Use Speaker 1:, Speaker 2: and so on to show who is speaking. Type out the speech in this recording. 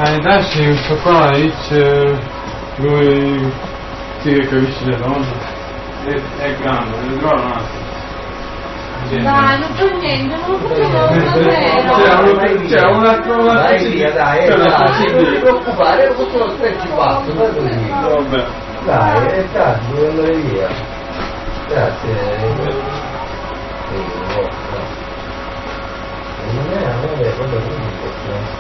Speaker 1: Dacci questo qua dice lui sì che capisce le donne è grande, non trova un altro.
Speaker 2: Dai, non c'è niente, non lo facciamo
Speaker 1: C'è una
Speaker 3: dai via, dai, non ti preoccupare, io posso lo stretch fatto,
Speaker 1: vabbè.
Speaker 3: dai, è tanto, devo andare via. Grazie. Non è, quello è